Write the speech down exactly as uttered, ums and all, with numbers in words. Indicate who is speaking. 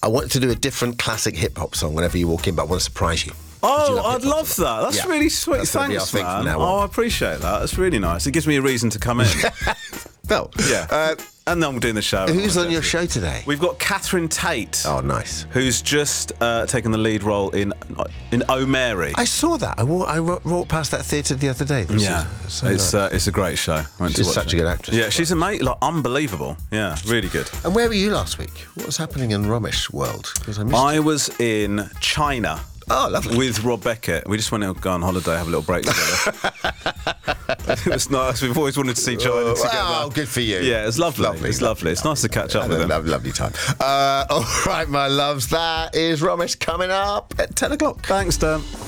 Speaker 1: I want to do a different classic hip-hop song whenever you walk in, but I want to surprise you.
Speaker 2: Oh,
Speaker 1: love
Speaker 2: I'd
Speaker 1: hip-hop
Speaker 2: love
Speaker 1: songs.
Speaker 2: that. That's
Speaker 1: Yeah.
Speaker 2: really sweet.
Speaker 1: That's gonna be our
Speaker 2: Thanks,
Speaker 1: thing from
Speaker 2: man.
Speaker 1: now on.
Speaker 2: Oh, I appreciate that. That's really nice. It gives me a reason to come in.
Speaker 1: Well,
Speaker 2: yeah.
Speaker 1: uh,
Speaker 2: and then we're doing the show.
Speaker 1: who's on your show today?
Speaker 2: We've got Catherine Tate.
Speaker 1: Oh, nice.
Speaker 2: Who's just uh, taken the lead role in in Oh Mary.
Speaker 1: I saw that. I walked, I walked past that theatre the other day. This
Speaker 2: Yeah,
Speaker 1: is so
Speaker 2: it's
Speaker 1: nice.
Speaker 2: uh, it's a great show. I went to
Speaker 1: She's
Speaker 2: watch
Speaker 1: such
Speaker 2: it.
Speaker 1: a good actress.
Speaker 2: Yeah, she's amazing, like unbelievable. Yeah, really good.
Speaker 1: And where were you last week? What was happening in Romesh world? Because I missed
Speaker 2: I
Speaker 1: it.
Speaker 2: was in China.
Speaker 1: Oh, lovely.
Speaker 2: With Rob Beckett. We just went to go on holiday, have a little break together. It was nice. We've always wanted to see China together.
Speaker 1: Oh, good for you.
Speaker 2: Yeah, it's lovely.
Speaker 1: Lovely,
Speaker 2: it's
Speaker 1: lovely,
Speaker 2: lovely. It's nice to catch up
Speaker 1: Had
Speaker 2: with
Speaker 1: a
Speaker 2: him.
Speaker 1: lovely, lovely time. Uh, all right, my loves, that is Romesh coming up at ten o'clock.
Speaker 2: Thanks, Dan.